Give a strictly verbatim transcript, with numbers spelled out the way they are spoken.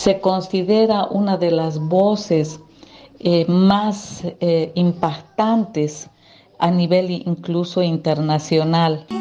se considera una de las voces eh, más eh, impactantes a nivel incluso internacional.